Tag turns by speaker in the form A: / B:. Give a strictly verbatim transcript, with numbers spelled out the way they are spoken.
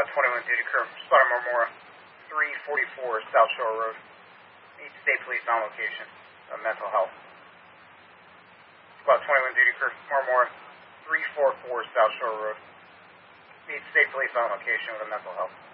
A: Squad twenty-one duty crew, Squad Marmora, three forty-four South Shore Road. Need state police on location of mental health. Squad twenty-one duty crew, Marmora, three forty-four South Shore Road. Need state police on location with a mental health.